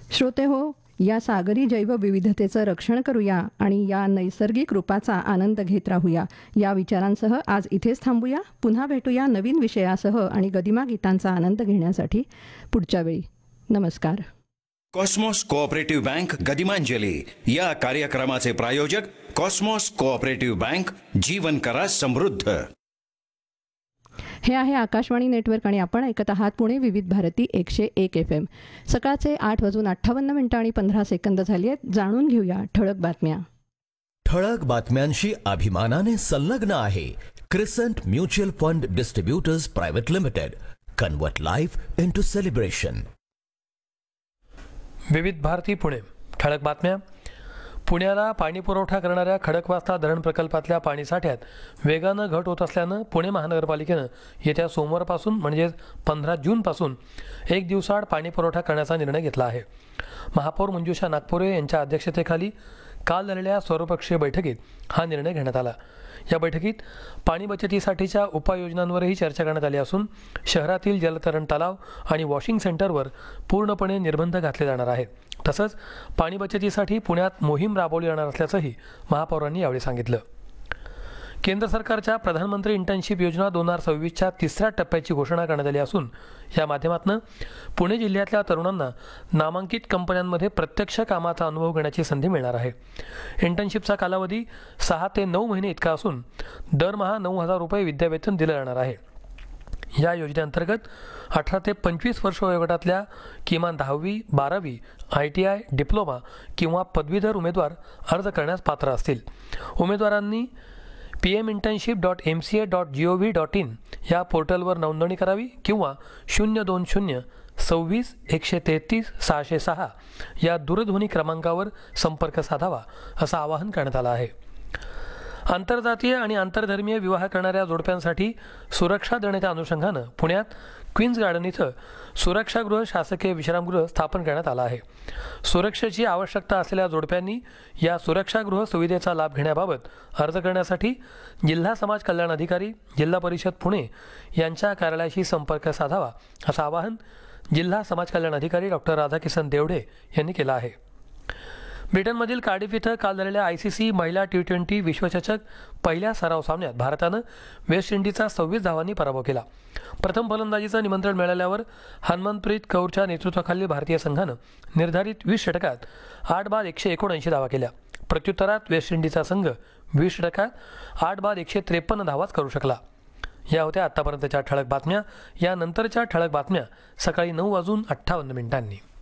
श्रोते हो, या सागरी जैवविविधतेचं रक्षण करूया आणि या नैसर्गिक रूपाचा आनंद घेत राहूया. या विचारांसह आज इथेच थांबूया. पुन्हा भेटूया नवीन विषयासह आणि गदिमा गीतांचा आनंद घेण्यासाठी पुढच्या वेळी. नमस्कार. कॉस्मॉस कोऑपरेटिव्ह बँक गदिमांजली या कार्यक्रमाचे प्रायोजक कॉस्मॉस कोऑपरेटिव्ह बँक. जीवन करा समृद्ध. हे आहे आकाशवाणी नेटवर्क आणि आपण ऐकत आहात पुणे विविध भारती 101 FM. सकाळचे 8:58 आणि 15 झाली आहेत. जाणून घेऊया ठळक बातम्या. ठळक बातम्यांशी अभिमानाने संलग्न आहे क्रिसंट mutual fund distributors private limited. Convert life into celebration. विविध भारती पुणे. ठळक बातम्या. पुण्याला पाणी पुरवठा करणाऱ्या खडकवासला धरण प्रकल्पातल्या पाणीसाठ्यात वेगानं घट होत असल्यानं पुणे महानगरपालिकेनं येत्या सोमवारपासून म्हणजेच 15 जूनपासून एक दिवसाआड पाणी पुरवठा करण्याचा निर्णय घेतला आहे. महापौर मंजुषा नागपुरे यांच्या अध्यक्षतेखाली काल झालेल्या सर्वपक्षीय बैठकीत हा निर्णय घेण्यात आला. या बैठकीत पाणी बचतीसाठीच्या उपाययोजनांवरही चर्चा करण्यात आली असून शहरातील जलतरण तलाव आणि वॉशिंग सेंटरवर पूर्णपणे निर्बंध घातले जाणार आहेत. तसंच पाणी बचतीसाठी पुण्यात मोहीम राबवली जाणार असल्याचंही महापौरांनी यावेळी सांगितलं. केंद्र सरकारच्या प्रधानमंत्री इंटर्नशिप योजना 2026च्या तिसऱ्या टप्प्याची घोषणा करण्यात आली असून या माध्यमातून पुणे जिल्ह्यातल्या तरुणांना नामांकित कंपन्यांमध्ये प्रत्यक्ष कामाचा अनुभव घेण्याची संधी मिळणार आहे. इंटर्नशिपचा कालावधी 6 ते 9 महिने इतका असून दरमहा 9,000 रुपये विद्यावेतन दिलं जाणार आहे. या योजनेअंतर्गत 18 ते 25 वर्ष वयोगटातल्या किमान 10वी, 12वी, ITI, डिप्लोमा किंवा पदवीधर उमेदवार अर्ज करण्यास पात्र असतील. उमेदवारांनी pminternship.mca.gov.in या पोर्टलवर नोंदणी करावी किंवा 020 26 133 606 या दूरध्वनी क्रमांकावर संपर्क साधावा असं आवाहन करण्यात आलं आहे. आंतरजातीय आणि आंतरधर्मीय विवाह करणाऱ्या जोडप्यांसाठी सुरक्षा देण्याच्या अनुषंगानं पुण्यात क्वीन्स गार्डन इथं सुरक्षागृह शासकीय विश्रामगृह स्थापन करण्यात आलं आहे. सुरक्षेची आवश्यकता असलेल्या जोडप्यांनी या सुरक्षागृह सुविधेचा लाभ घेण्याबाबत अर्ज करण्यासाठी जिल्हा समाज कल्याण अधिकारी, जिल्हा परिषद पुणे यांच्या कार्यालयाशी संपर्क साधावा असं आवाहन जिल्हा समाज कल्याण अधिकारी डॉक्टर राधाकिसन देवडे यांनी केलं आहे. ब्रिटनमधील कार्डिफ इथं काल झालेल्या ICC महिला T20 विश्वचषक पहिल्या सराव सामन्यात भारतानं वेस्ट इंडिजचा 26 धावांनी पराभव केला. प्रथम फलंदाजीचं निमंत्रण मिळाल्यावर हरमनप्रीत कौरच्या नेतृत्वाखालील भारतीय संघानं निर्धारित 20 षटकात 8 बाद 179 धावा केल्या. प्रत्युत्तरात वेस्ट इंडिजचा संघ 20 षटकात 8 बाद 153 धावाच करू शकला. या होत्या आत्तापर्यंतच्या ठळक बातम्या. यानंतरच्या ठळक बातम्या सकाळी 9:58